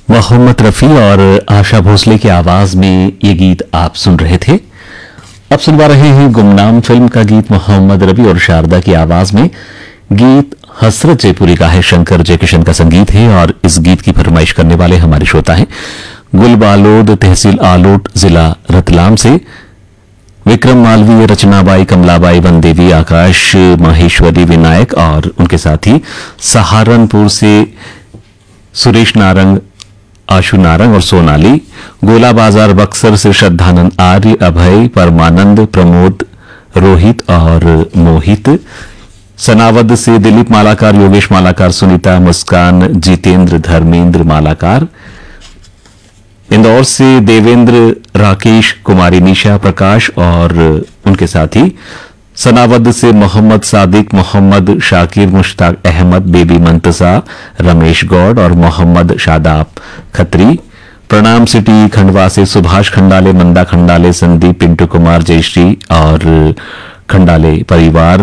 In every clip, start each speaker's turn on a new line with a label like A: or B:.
A: मोहम्मद रफी और आशा भोसले की आवाज में ये गीत आप सुन रहे थे। अब सुनवा रहे हैं गुमनाम फिल्म का गीत मोहम्मद रफी और शारदा की आवाज में। गीत हसरत जयपुरी का है, शंकर जयकिशन का संगीत है और इस गीत की फरमाइश करने वाले हमारे श्रोता हैं गुलबालोद, तहसील आलोट, जिला रतलाम से विक्रम मालवीय, रचनाबाई, कमलाबाई, वनदेवी, आकाश, माहेश्वरी, विनायक और उनके साथी सहारनपुर से सुरेश नारंग, आशु नारंग और सोनाली, गोला बाजार बक्सर से श्रद्धानंद आर्य, अभय, परमानंद, प्रमोद, रोहित और मोहित, सनावद से दिलीप मालाकार, योगेश मालाकार, सुनीता, मुस्कान, जितेंद्र, धर्मेंद्र मालाकार, इंदौर से देवेंद्र, राकेश, कुमारी निशा, प्रकाश और उनके साथी सनावद से मोहम्मद सादिक, मोहम्मद शाकिर, मुश्ताक अहमद, बेबी मंतसा, रमेश गौड़ और मोहम्मद शादाब खत्री। प्रणाम सिटी खंडवा से सुभाष खंडाले, मंदा खंडाले, संदीप, पिंटू कुमार, जयश्री और खंडाले परिवार।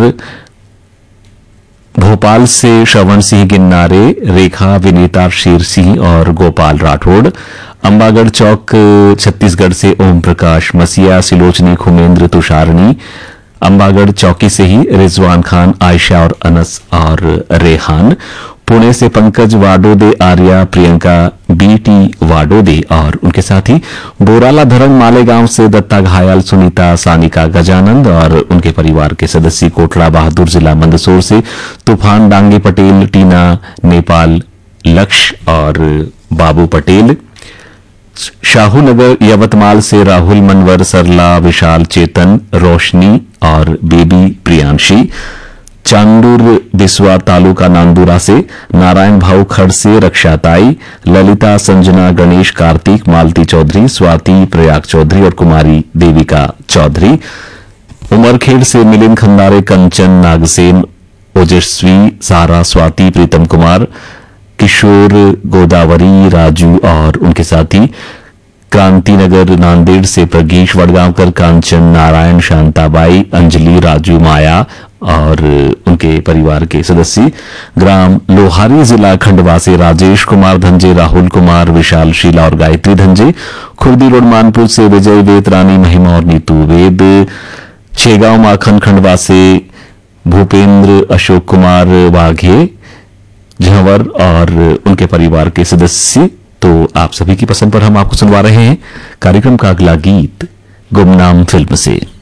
A: भोपाल से श्रवण सिंह गिन्नारे, रेखा, विनीता, शेर सिंह और गोपाल राठौड़। अंबागढ़ चौक छत्तीसगढ़ से ओम प्रकाश मसिया, सिलोचनी, खुमेंद्र, तुषारणी। अंबागढ़ चौकी से ही रिजवान खान, आयशा और अनस और रेहान। पुणे से पंकज वाडोदे, आर्या, प्रियंका, बीटी वाडोदे और उनके साथी बोराला धरम मालेगांव से दत्ता घायल, सुनीता, सानिका, गजानंद और उनके परिवार के सदस्य। कोटला बहादुर, जिला मंदसौर से तूफान डांगे पटेल, टीना, नेपाल, लक्ष्य और बाबू पटेल। शाहूनगर यवतमाल से राहुल, मनवर, सरला, विशाल, चेतन, रोशनी और बेबी प्रियांशी। चांदूर बिस्वा तालुका नांदुरा से नारायण भाऊ, खड़ से रक्षाताई, ललिता, संजना, गणेश, कार्तिक, मालती चौधरी, स्वाति, प्रयाग चौधरी और कुमारी देविका चौधरी। उमरखेड़ से मिलिंद खंदारे, कंचन, नागसेन, ओजस्वी, सारा, स्वाति, प्रीतम कुमार, किशोर, गोदावरी, राजू और उनके साथी। क्रांतिनगर नांदेड़ से प्रगीश, वडगांवकर, कांचन, नारायण, शांताबाई, अंजलि, राजू, माया और उनके परिवार के सदस्य। ग्राम लोहारी, जिला खंडवा से राजेश कुमार धंजे, राहुल कुमार, विशाल, शीला और गायत्री धंजे। खुर्दी रोड मानपुर से विजय, वेद, रानी, महिमा और नीतू वेद। छेगांव माखन खंडवा से भूपेंद्र, अशोक कुमार वाघे, झंवर और उनके परिवार के सदस्य। तो आप सभी की पसंद पर हम आपको सुनवा रहे हैं कार्यक्रम का अगला गीत गुमनाम फिल्म से।